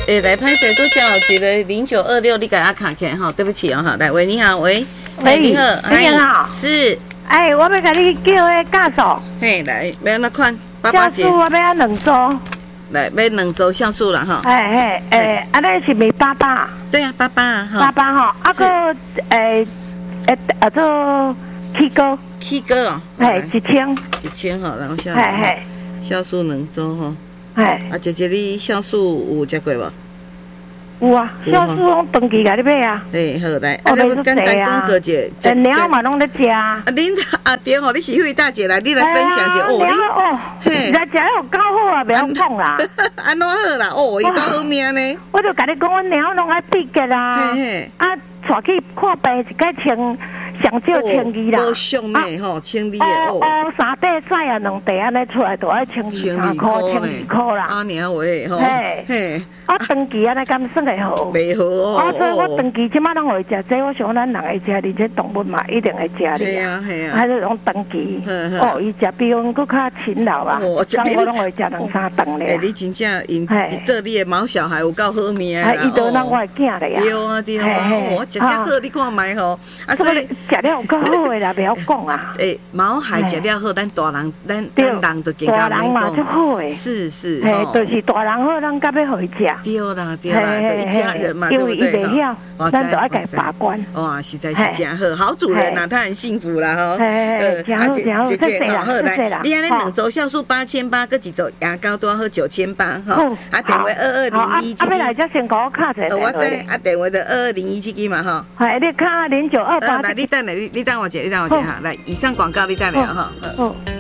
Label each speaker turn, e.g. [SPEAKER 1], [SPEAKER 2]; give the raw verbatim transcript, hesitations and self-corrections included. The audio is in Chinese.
[SPEAKER 1] 诶，来拍摄都叫一个零九二六，你给他卡起来哈，对不起哦哈，来喂，你好，喂，
[SPEAKER 2] 喂，
[SPEAKER 1] 你好，
[SPEAKER 2] 你好，
[SPEAKER 1] 是，
[SPEAKER 2] 哎，我要给你叫那驾数，
[SPEAKER 1] 嘿，来，要那款八八节，
[SPEAKER 2] 驾数我要两组，
[SPEAKER 1] 来，要两组像素了哈，
[SPEAKER 2] 哎嘿，诶，啊，那是咪八八？
[SPEAKER 1] 对啊，八八啊，
[SPEAKER 2] 八八哈，啊个诶诶啊做 K 歌
[SPEAKER 1] ，K 歌哦，
[SPEAKER 2] 哎，一千，
[SPEAKER 1] 一千哈，然后下
[SPEAKER 2] 嘿嘿，
[SPEAKER 1] 像素两组哈，
[SPEAKER 2] 哎，
[SPEAKER 1] 啊，姐姐你像素有食过无？
[SPEAKER 2] 有啊，酵素拢长期甲你买啊，
[SPEAKER 1] 诶，好来，
[SPEAKER 2] 我
[SPEAKER 1] 啊，你简单讲个者，
[SPEAKER 2] 诶，鸟嘛拢咧食啊，
[SPEAKER 1] 啊，恁阿爹吼，你是慧大姐来，你来分享一下哦，你
[SPEAKER 2] 哦，嘿，来食有够好啊，袂晓讲啦，
[SPEAKER 1] 安怎好啦？哦，伊够好命呢，
[SPEAKER 2] 我就甲你讲，我鸟拢爱闭个啦，
[SPEAKER 1] 嘿嘿，
[SPEAKER 2] 啊，带去看病一该千。上少千二啦，
[SPEAKER 1] 无上呢吼，千二的
[SPEAKER 2] 哦。哦，三块屎啊，两块安尼出来，都爱千二三块，千二块啦。
[SPEAKER 1] 啊，娘喂吼，
[SPEAKER 2] 嘿，嘿，啊，长期安尼敢算会好？袂
[SPEAKER 1] 好哦。
[SPEAKER 2] 啊，所以我长期即摆拢会食，这我想咱人会食，而且动物嘛一定会食的。
[SPEAKER 1] 系啊系啊。
[SPEAKER 2] 还是拢长期，哦，伊食比阮佫较勤劳啊。哦，我我拢会食两三顿咧。
[SPEAKER 1] 诶，你真正因伊对你的毛小孩有够好命
[SPEAKER 2] 啊！伊都咱我的囝咧啊。
[SPEAKER 1] 对啊对啊，我食食好，你看卖吼。
[SPEAKER 2] 啊，所以。食了有够好诶啦，袂晓讲啊！
[SPEAKER 1] 诶，毛孩食了好，咱大人，咱咱人就更加
[SPEAKER 2] 大人嘛就好诶。
[SPEAKER 1] 是是，
[SPEAKER 2] 嘿，就是大人好，咱甲要互伊食。
[SPEAKER 1] 对啦对啦，对一家人嘛，对不对？
[SPEAKER 2] 因为伊袂晓，咱就爱甲伊把关。
[SPEAKER 1] 哇，实在是真好，好主人呐，他很幸福啦哈。
[SPEAKER 2] 呃，真好真好，
[SPEAKER 1] 姐姐好
[SPEAKER 2] 来，
[SPEAKER 1] 你安尼两周酵素八千八，搁一周牙膏都要喝九千八哈。啊，电话二二零一七。
[SPEAKER 2] 啊，要来则先甲我卡一下。
[SPEAKER 1] 我知，啊，电话就二二零一七七嘛哈。
[SPEAKER 2] 系，你卡零九二八。
[SPEAKER 1] 来，你等下，你你等我一下，你等我一下哈。来，以上广告你等下哈。
[SPEAKER 2] 好。